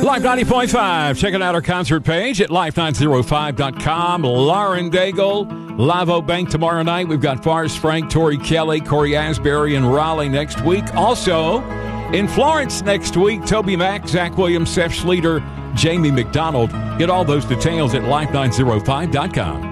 Live 90.5. Checking out our concert page at life905.com. Lauren Daigle, Lavo Bank tomorrow night. We've got Forrest Frank, Tori Kelly, Corey Asbury in Raleigh next week. Also, in Florence next week, Toby Mack, Zach Williams, Seth Schleter, Jamie McDonald. Get all those details at life905.com.